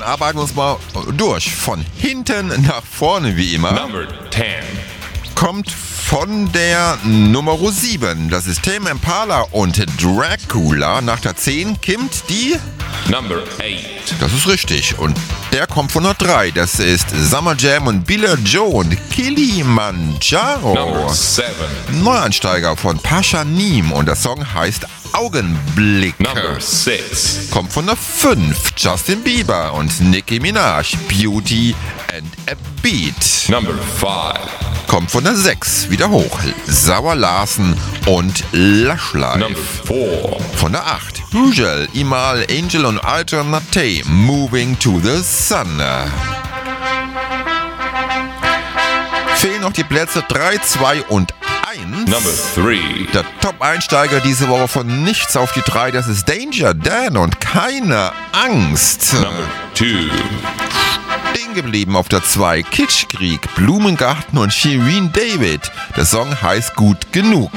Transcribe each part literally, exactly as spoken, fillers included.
arbeiten wir uns mal durch. Von hinten nach vorne wie immer. Number ten. Kommt von der Nummer sieben. Das ist Tame Impala und Dracula. Nach der zehn kommt die... Number eight. Das ist richtig. Und der kommt von der drei. Das ist Summer Jam und Billie Joe und Kilimanjaro. Number seven. Neueinsteiger von Pasha Neem und der Song heißt Augenblick. Number six. Kommt von der fünf. Justin Bieber und Nicki Minaj. Beauty and a Beat. Number five. Kommt von der sechs. Wieder hoch. Sauer Larsen und Lush Life. Number four. Von der acht. Hugel, Imal, Angel und Alternate. Moving to the Sun. Fehlen noch die Plätze drei, zwei und eins. Number three. Der Top-Einsteiger diese Woche von nichts auf die drei, das ist Danger Dan und Keine Angst. Number two. Stehen geblieben auf der zwei, Kitschkrieg, Blumengarten und Shirin David. Der Song heißt Gut genug.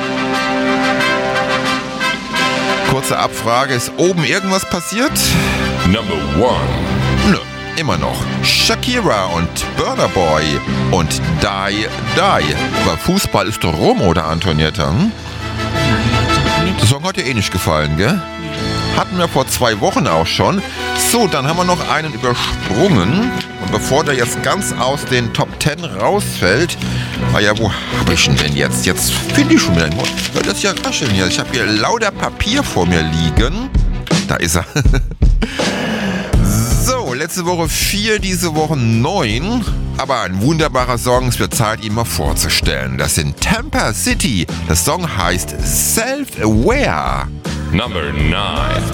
Kurze Abfrage, ist oben irgendwas passiert? Number one. Nö, immer noch. Shakira und Burna Boy und Die Die. Aber Fußball ist doch rum, oder Antonietta? Hm? Der Song hat dir eh nicht gefallen, gell? Hatten wir vor zwei Wochen auch schon. So, dann haben wir noch einen übersprungen. Und bevor der jetzt ganz aus den Top zehn rausfällt, ah ja, wo habe ich ihn denn jetzt? Jetzt finde ich schon wieder. Das ist ja rascheln hier. Ich habe hier lauter Papier vor mir liegen. Da ist er. So, letzte Woche vier, diese Woche neun. Aber ein wunderbarer Song, es wird Zeit, ihn mal vorzustellen. Das sind Tampa City. Der Song heißt Self-Aware. Number nine.